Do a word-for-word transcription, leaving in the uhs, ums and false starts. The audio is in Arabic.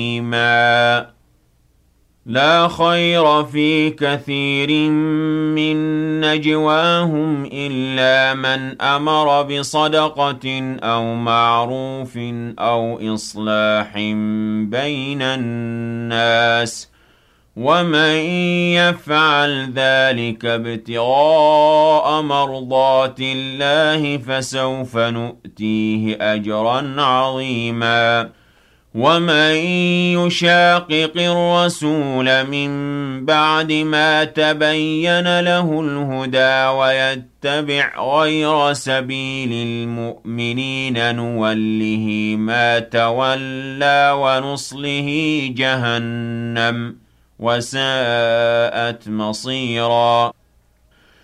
حميما لا خير في كثير من نجواهم إلا من أمر بصدقة أو معروف أو إصلاح بين الناس ومن يفعل ذلك ابتغاء مرضات الله فسوف نؤتيه أجرا عظيما ومن يشاقق الرسول من بعد ما تبين له الهدى ويتبع غير سبيل المؤمنين نوله ما تولى ونصله جهنم وساءت مصيرا